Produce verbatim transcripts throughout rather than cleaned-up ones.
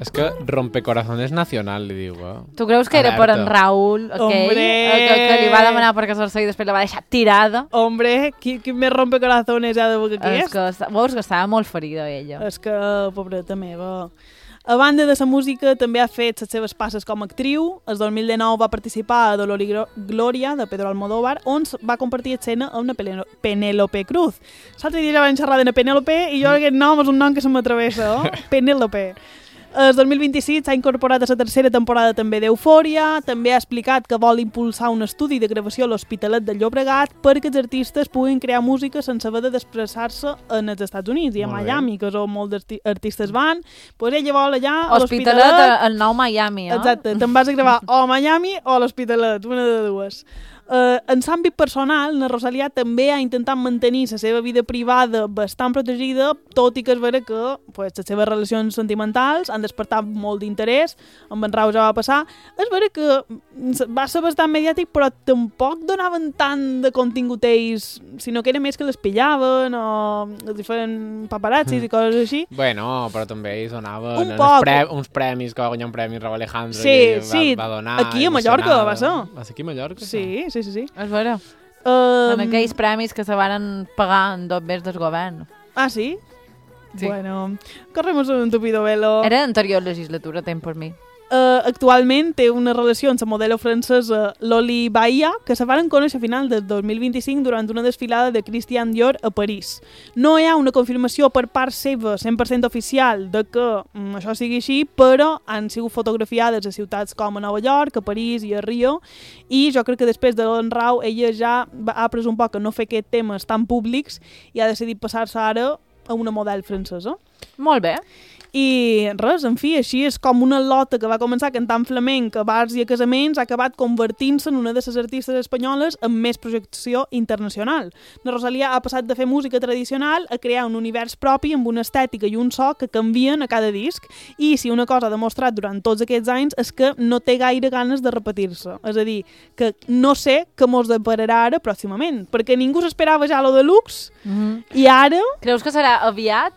És que rompecorazones nacional, li diu. Eh? Tu creus que era per en Raül, aquell, que, que li va demanar per casar-se i després la va deixar tirada? Hombre, qui, qui més rompecorazones ha de que aquí és? És que, veus que estava molt ferida, ella. És que, pobreta meva... A banda de la música, també ha fet les seves passes com a actriu. El dos mil dinou va participar a Dolor i Glòria, de Pedro Almodóvar, on va compartir escena amb una Penélope Cruz. L'altre dia ja van xerrar de Penélope i jo aquest nom és un nom que se m'atravessa, oh? Penélope. El dos mil vint-i-sis s'ha incorporat a la tercera temporada també d'Eufòria, també ha explicat que vol impulsar un estudi de gravació a l'Hospitalet de Llobregat perquè els artistes puguin crear música sense haver de desplaçar-se en els Estats Units i a Miami, que és on molts artistes van. Pues ella vol allà a l'Hospitalet... Hospitalet, el nou Miami, eh? Exacte, te'n vas a gravar o a Miami o a l'Hospitalet, una de dues. Uh, en l'àmbit personal, la Rosalia també ha intentat mantenir la seva vida privada bastant protegida, tot i que és vera que pues, les seves relacions sentimentals han despertat molt d'interès. Amb en Raül ja va passar. És vera que va ser bastant mediàtic, però tampoc donaven tant de contingut ells, sinó que era més que les pillaven o els diferents paparazzis mm. i coses així. Bueno, però també ells donaven un poc. Pre uns premis que va guanyar un premi Raúl Alejandro sí, que sí. Va, va donar. Aquí a Mallorca va ser. Va ser aquí a Mallorca? Sí, sí, sí. sí. És vera. Um... En aquells premis que se van pagar en dos vés del govern. Ah, sí? Sí. Bueno, corremos un tupido velo. Era l'anterior legislatura, ten per mi. Uh, actualment té una relació amb la modelo francesa Loli Bahia, que se van conèixer a final del dos mil vint-i-cinc durant una desfilada de Christian Dior a París. No hi ha una confirmació per part seva cent per cent oficial de que um, això sigui així, però han sigut fotografiades a ciutats com a Nova York, a París i a Rio, i jo crec que després de l'Enrau ella ja ha pres un poc a no fer aquests temes tan públics i ha decidit passar-se ara a una model francesa. Molt bé. I res, en fi, així és com una lota que va començar cantant flamenc a bars i a casaments ha acabat convertint-se en una de les artistes espanyoles amb més projecció internacional. La Rosalia ha passat de fer música tradicional a crear un univers propi amb una estètica i un so que canvien a cada disc, i si una cosa ha demostrat durant tots aquests anys és que no té gaire ganes de repetir-se. És a dir, que no sé què mos depararà ara pròximament, perquè ningú s'esperava ja lo deluxe, mm-hmm. i ara... Creus que serà aviat?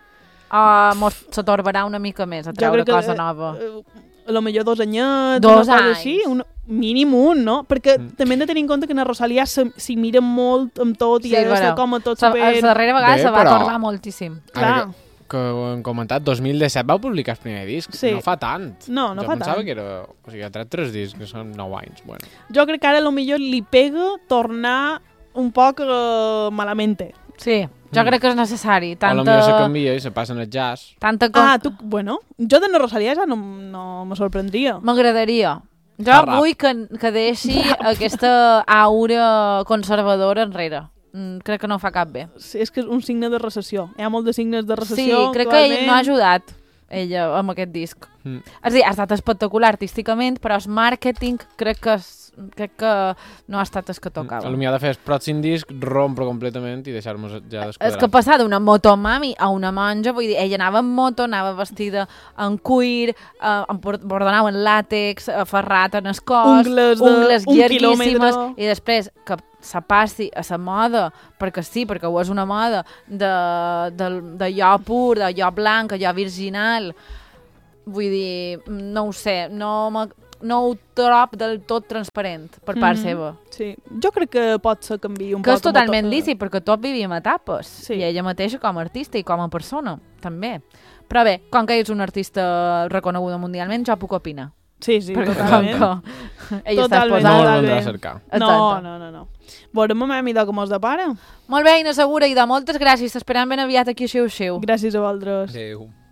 O mos s'atorbarà una mica més a treure cosa nova? Uh, a lo millor dos anyets, dos una cosa anys. així, un, mínim un, no? Perquè mm. també hem de tenir en compte que na Rosalia s'hi mira molt amb tot i sí, ha de ser com a tot super... La darrera vegada Bé, se va però... tornar moltíssim. Clar. Que, que ho hem comentat, dos mil disset vau publicar el primer disc, sí. No fa tant. No, no jo fa tant. Jo pensava que era... O sigui, ha tret tres discs, que són nou anys. Bueno. Jo crec que ara a lo millor li pega tornar un poc uh, malamente. Sí, jo mm. crec que és necessari. Tanta... A lo millor se canvia i se passa en el jazz. Tanta com... Ah, tu, bueno, jo de na Rosalia ja no, no me sorprendria. M'agradaria. Jo Arrap. vull que, que deixi aquesta aura conservadora enrere. Mm, crec que no fa cap bé. Sí, és que és un signe de recessió. Hi ha molts de signes de recessió. Sí, crec actualment... que ell no ha ajudat, ella, amb aquest disc. Mm. És a dir, ha estat espectacular artísticament, però el màrqueting crec que, crec que no ha estat el que tocava. Mm. Potser ha de fer el pròxim disc, rompre completament i deixar-nos ja desquadrar. És que passar d'una motomami a una monja, vull dir, ella anava en moto, anava vestida en cuir, eh, bordanau en làtex, aferrat en el cos, ungles, de, ungles un llarguíssimes, quilòmetre. I després que se passi a la moda, perquè sí, perquè ho és una moda, de, de, de allò pur, d'allò blanc, allò virginal. Vull dir, no ho sé, no, no ho trob del tot transparent per part mm-hmm. seva. Sí, jo crec que pot ser canvi un que poc. Que és totalment lícit, perquè tots vivíem etapes, sí. i ella mateixa com a artista i com a persona, també. Però bé, com que ell és un artista reconeguda mundialment, jo puc opinar. Sí, sí, perquè totalment. Com que ell totalment, està No posant... el voldrà cercar. No, no, no, no. Veurem a mi com es depara. Molt bé, Ina Segura, i de moltes gràcies. T'esperem ben aviat aquí a Xiu Xiu. Gràcies a vosaltres. Adéu.